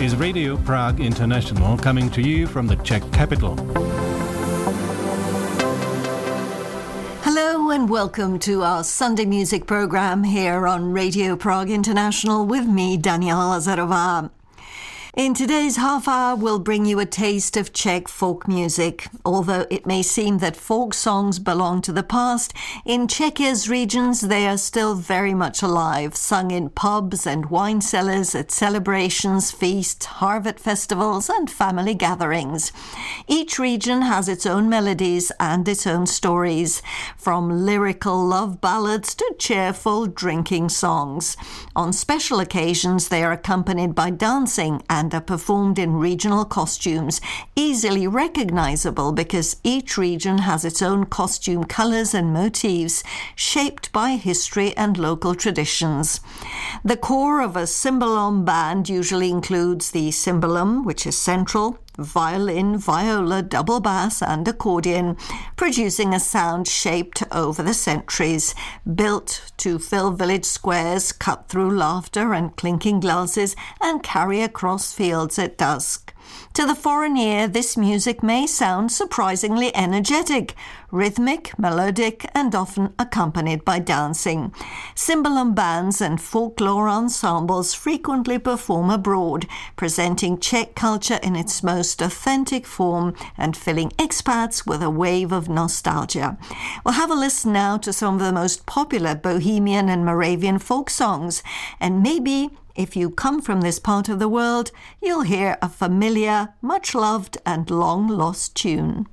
is Radio Prague International, coming to you from the Czech capital. Hello and welcome to our Sunday music program here on Radio Prague International with me, Daniela Lazarová. In today's half hour, we'll bring you a taste of Czech folk music. Although it may seem that folk songs belong to the past, in Czechia's regions they are still very much alive, sung in pubs and wine cellars at celebrations, feasts, harvest festivals and family gatherings. Each region has its own melodies and its own stories, from lyrical love ballads to cheerful drinking songs. On special occasions, they are accompanied by dancing and are performed in regional costumes, easily recognizable because each region has its own costume colors and motifs shaped by history and local traditions. The core of a cymbalom band usually includes the cymbalum, which is central, violin, viola, double bass and accordion, producing a sound shaped over the centuries, built to fill village squares, cut through laughter and clinking glasses, and carry across fields at dusk. To the foreign ear, this music may sound surprisingly energetic, rhythmic, melodic, and often accompanied by dancing. Cymbalum bands and folklore ensembles frequently perform abroad, presenting Czech culture in its most authentic form and filling expats with a wave of nostalgia. We'll have a listen now to some of the most popular Bohemian and Moravian folk songs, and maybe if you come from this part of the world, you'll hear a familiar, much-loved and long-lost tune.